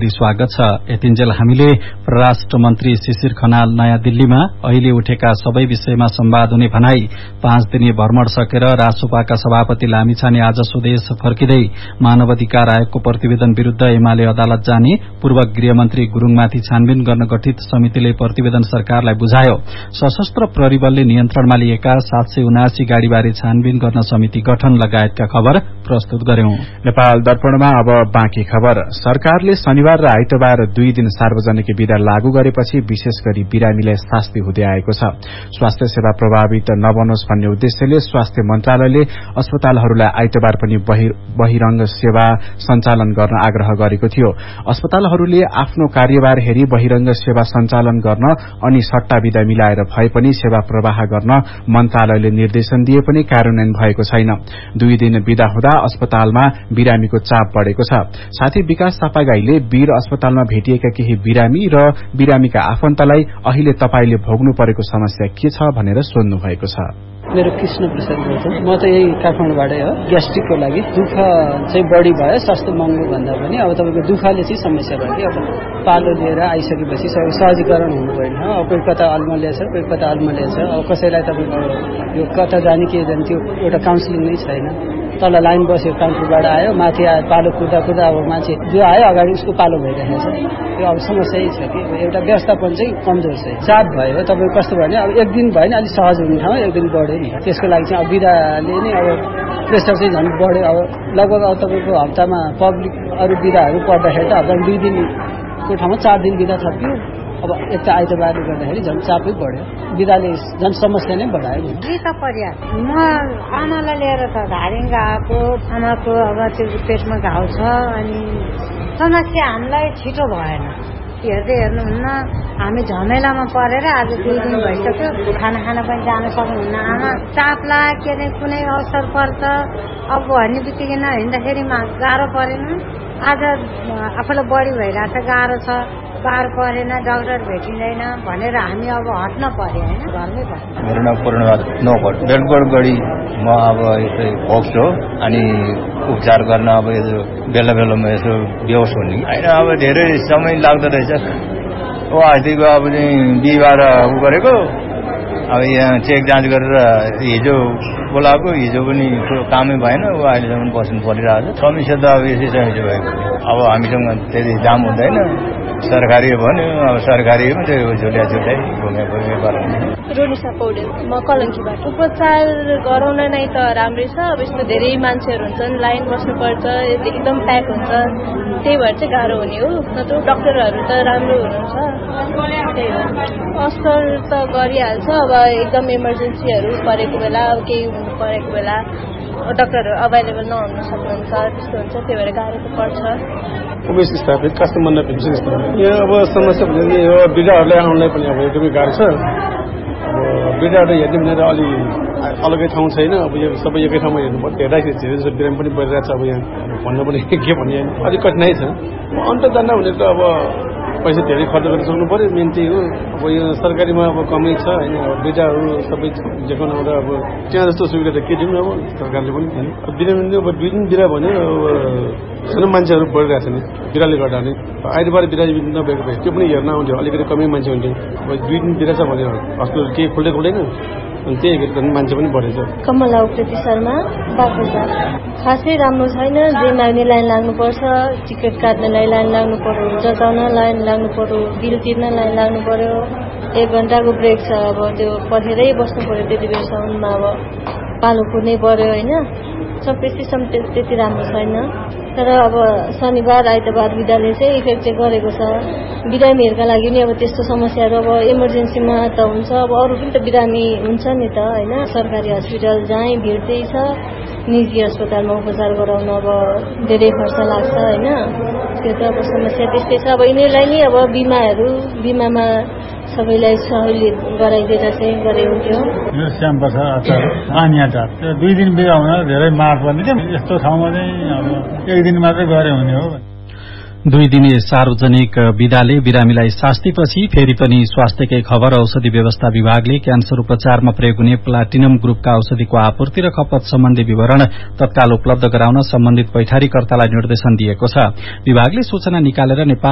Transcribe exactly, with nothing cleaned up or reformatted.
फेरि स्वागत छ। यतिन्जेल हामीले परराष्ट्र मन्त्री शिशिर खनाल नयाँ दिल्लीमा अहिले उठेका सबै विषयमा संवाद हुने भनाई पाँच दिने भ्रमण सकेर रासोपाका सभापति लामिछाने आज स्वदेश फर्किँदै मानवाधिकार आयोगको प्रतिवेदन विरूद्ध एमाले अदालत जाने, पूर्व गृहमन्त्री गुरूङमाथि छानबिन गर्न गठित समितिले प्रतिवेदन सरकारलाई बुझायो, सशस्त्र प्रहरी बलले नियन्त्रणमा लिएका सात सय उनासी गाड़ीबारे छानबिन गर्न समिति गठन लगायतका खबर प्रस्तुत गर्यौं। नेपाल दर्पणमा अब बाँकी खबर। सरकारले शनिबार र आइतबार दुई दिन सार्वजनिक बिदा लागू गरेपछि विशेष गरी बिरामीलाई शास्ति हुँदै आएको छ। स्वास्थ्य सेवा प्रभावित नबनोस् भन्ने उद्देश्यले स्वास्थ्य मन्त्रालयले अस्पतालहरूलाई आइतबार पनि बहिरंग सेवा सञ्चालन गर्न आग्रह गरेको थियो। अस्पतालहरूले आफ्नो कार्यभार हेरी बहिरंग सेवा सञ्चालन गर्न अनि सट्टा बिदा मिलाएर भए पनि सेवा प्रवाह गर्न मन्त्रालयले निर्देशन दिए पनि कार्यान्वयन भएको छैन। दुई दिन बिदा हुँदा अस्पतालमा बिरामीको चाप बढ़ेको छ। साथै विकास थापागाईले वीर अस्पतालमा भेटिएका केही बिरामी र बिरामीका आफन्तलाई अहिले तपाईले भोग्नु परेको समस्या के छ भनेर सोध्नु भएको छ। मेरो कृष्ण प्रसाद गौतम, म त यही काठमाडौँबाटै हो। ग्यास्ट्रिकको लागि दुःख चाहिँ बढी भयो, सस्तो महँगो भन्दा पनि अब तपाईँको दुःखले चाहिँ समस्या भयो कि अब पालो लिएर आइसकेपछि सहजीकरण हुनु भएन। अब कोही कता अल्मलिया छ, कोही कता अल्मलिया छ। अब कसैलाई तपाईँको यो कता जाने के जाने त्यो एउटा काउन्सिलिङ नै छैन। तल लाइन बस्यो, काउन्टरबाट आयो, माथि आयो, पालो कुदा कुदा अब मान्छे जो आयो अगाडि उसको पालो भइरहेको छ। यो अब समस्या यही छ कि एउटा व्यवस्थापन चाहिँ कमजोर छ। चाप भयो तपाईँको कस्तो भयो भने अब एक दिन भयो नि अलिक सहज हुने ठाउँमा एक दिन बढ्यो नि। त्यसको लागि चाहिँ अब बिदाले नै अब प्रेसर चाहिँ झन् बढ्यो। अब लगभग अब तपाईँको हप्तामा पब्लिक अरू बिदाहरू पर्दाखेरि त हप्तामा दुई दिनको ठाउँमा चार दिन बिदा थपियो। अब एक त आइतबारले गर्दाखेरि झन् चापै बढ्यो, बिदाले झन् समस्या नै बढायो। म आमालाई लिएर त धारिङ गएको, आमाको अब त्यो पेटमा घाउ छ अनि समस्या हामीलाई छिटो भएन। हेर्दै हेर्नुहुन्न, हामी झमेलामा परेर आज दुई दिन भइसक्यो, खाना खाना पनि जान सक्नुहुन्न। आमा चाप्ला के अरे कुनै अवसर पर्छ, अब भन्ने बित्तिकै नहिँदाखेरि गाह्रो परेन। आज आफूलाई बढी भइरहेछ, गाह्रो छ, बार परेन, डाक्टर भेटिँदैन भनेर हामी अब हट्न पर्यो होइन, घरमै भयो। मेरो नाम पूर्णबहादुर नौकर, बेलगढ गढी। म अब यसो फोक्स हो अनि उपचार गर्न अब यसो बेला बेलामा यसो बेहोस हुने होइन। अब धेरै समय लाग्दो रहेछ। हो अस्तिको अब चाहिँ बिहिबार उ गरेको, अब यहाँ चेक जाँच गरेर हिजो बोलाएको, हिजो पनि कामै भएन। ऊ अहिलेसम्म बस्नु परिरहेको छ। समस्या त अब यसै समस्या भएको। अब हामीसँग त्यति दाम हुँदैन। सरकारी भन्यो, अब सरकारीमा चाहिँ झुल्या झुल्याइ घुमेको गर्नु। रोनिसा पौडेल, म कलङ्कीबाट। उपचार गराउन नै त राम्रै छ। अब यस्तो धेरै मान्छेहरू हुन्छन्, लाइन बस्नुपर्छ, एकदम प्याक हुन्छ, त्यही भएर चाहिँ गाह्रो हुने हो। नत्र डक्टरहरू त राम्रो हुनुहुन्छ, त्यही हो। असर त गरिहाल्छ। अब एकदम इमर्जेन्सीहरू परेको बेला, अब केही हुनु परेको बेला डक्टरहरू अभाइलेबल नहुन सक्नुहुन्छ, त्यस्तो हुन्छ। त्यही भएर गाह्रो त पर्छ। उमेश स्थापित कास्टमर यहाँ अब समस्या भने यो बिदाहरूलाई आउनलाई पनि अब एकदमै गाह्रो छ। अब बिदाहरू हेर्ने भनेर अलि अलगै ठाउँ छैन। अब यो सबै एकै ठाउँमा हेर्नुपर्छ। हेर्दाखेरि धेरै जस्तो बिरामी पनि परिरहेको छ। अब यहाँ भन्नु पनि के भन्ने अलिक कठिनाइ छ। अन्त जान्दा भने त अब पैसा धेरै खर्च गर्न सक्नु पर्यो, मेन त्यही हो। अब यो सरकारीमा अब कमै छ होइन। अब बिदाहरू सबै जेको नहुँदा अब त्यहाँ जस्तो सुविधा त के दिउँ अब सरकारले पनि होइन। अब बिरामी अब दुई दिन बिरा भन्यो, अब सानो मान्छेहरू बढिरहेको छ नि बिराले गर्दा नि। आइतबार बिरामी नभएको भए त्यो पनि हेर्न आउँथ्यो, अलिकति कमै मान्छे हुन्थ्यो। अब दुई दिन बिरा छ भने हस्पिटल केही खुल्दै खुल्दैन, अनि त्यही हेरेर मान्छे पनि बढेछ। कमला उप्रेती शर्मा, बागबजार। खासै राम्रो छैन। जे माग्ने लाइन लाग्नुपर्छ, टिकट काट्नलाई लाइन लाग्नु पर्यो, जताउन लाइन लाग्नु पर्यो, बिल तिर्न लाइन लाग्नु पर्यो। एक घन्टाको ब्रेक छ, अब त्यो पढेरै बस्नु पर्यो त्यति बेरसम्ममा। अब पालो कुर्नै पर्यो होइन। सबै सिस्टम त्यति राम्रो छैन। तर अब शनिबार आइतबार बिदाले चाहिँ इफेक्ट चाहिँ गरेको छ। बिरामीहरूका लागि नि अब त्यस्तो समस्याहरू अब इमर्जेन्सीमा त हुन्छ। अब अरू पनि त बिरामी हुन्छ नि त होइन। सरकारी हस्पिटल जहीँ भिड त्यही छ। निजी अस्पतालमा उपचार गराउन अब धेरै खर्च लाग्छ होइन। त्यो त अब समस्या त्यस्तै छ। अब यिनीहरूलाई नि अब बिमाहरू बिमामा सबैलाई सहुलियत गराइदिएर चाहिँ गरे हुन्थ्यो। यो श्याम प्रसाद आचार्य, आनियाटार। दुई दिन बिदा हुन धेरै मार पर्ने थियो। यस्तो ठाउँमा चाहिँ अब एक दिन मात्रै गरे हुने हो। दुई दिने सार्वजनिक बिदाले बिरामीलाई शास्तिपछि फेरि पनि स्वास्थ्यकै खबर। औषधि व्यवस्था विभागले क्यान्सर उपचारमा प्रयोग हुने प्लाटिनम ग्रुपका औषधिको आपूर्ति र खपत सम्बन्धी विवरण तत्काल उपलब्ध गराउन सम्बन्धित पैठारीकर्तालाई निर्देशन दिएको छ। विभागले सूचना निकालेर नेपाल